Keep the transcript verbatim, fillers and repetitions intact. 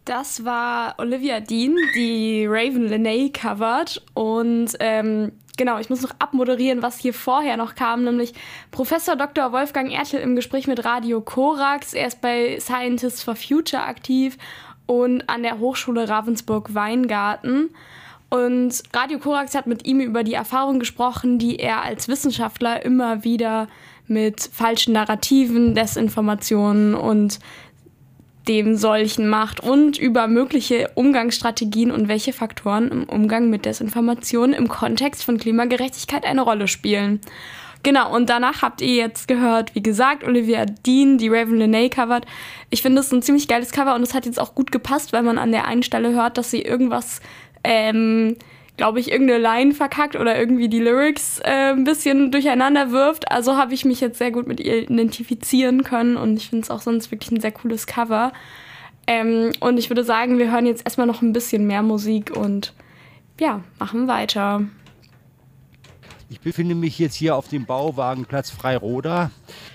Das war Olivia Dean, die Raven Lenae covert. Und ähm, genau, ich muss noch abmoderieren, was hier vorher noch kam, nämlich Professor Doktor Wolfgang Ertl im Gespräch mit Radio Korax. Er ist bei Scientists for Future aktiv und an der Hochschule Ravensburg-Weingarten. Und Radio Korax hat mit ihm über die Erfahrungen gesprochen, die er als Wissenschaftler immer wieder mit falschen Narrativen, Desinformationen und dem solchen macht und über mögliche Umgangsstrategien und welche Faktoren im Umgang mit Desinformation im Kontext von Klimagerechtigkeit eine Rolle spielen. Genau, und danach habt ihr jetzt gehört, wie gesagt, Olivia Dean, die Raven Lenae covert. Ich finde, es ist ein ziemlich geiles Cover und es hat jetzt auch gut gepasst, weil man an der einen Stelle hört, dass sie irgendwas, ähm, glaube ich, irgendeine Line verkackt oder irgendwie die Lyrics äh, ein bisschen durcheinander wirft. Also habe ich mich jetzt sehr gut mit ihr identifizieren können und ich finde es auch sonst wirklich ein sehr cooles Cover. Ähm, und ich würde sagen, wir hören jetzt erstmal noch ein bisschen mehr Musik und ja, machen weiter. Ich befinde mich jetzt hier auf dem Bauwagenplatz Freiroda.